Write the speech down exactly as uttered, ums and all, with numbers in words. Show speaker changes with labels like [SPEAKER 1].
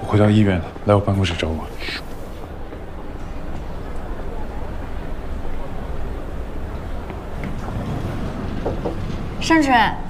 [SPEAKER 1] 我回到医院了，来我办公室找我。
[SPEAKER 2] 盛晨。